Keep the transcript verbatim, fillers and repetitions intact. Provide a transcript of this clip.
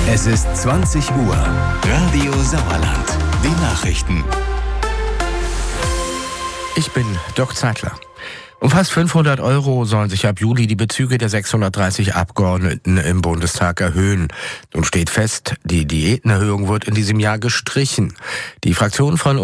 Es ist zwanzig Uhr. Radio Sauerland. Die Nachrichten. Ich bin Dirk Zeitler. Um fast fünfhundert Euro sollen sich ab Juli die Bezüge der sechshundertdreißig Abgeordneten im Bundestag erhöhen. Nun steht fest, die Diätenerhöhung wird in diesem Jahr gestrichen. Die Fraktion von